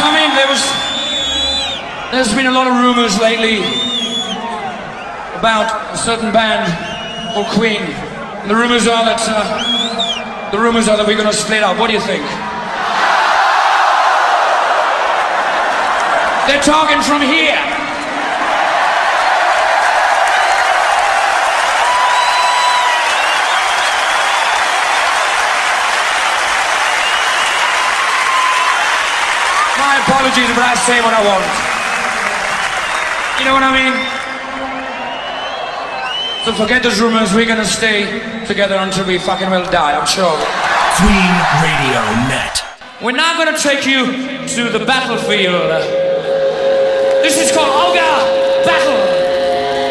I mean, there's been a lot of rumors lately about a certain band called Queen. And the rumors are that we're gonna split up. What do you think? They're talking from here. My apologies, but I say what I want. You know what I mean? So forget those rumors, we're gonna stay together until we fucking will die, I'm sure. Queen Radio Net. We're now gonna take you to the battlefield. This is called Olga!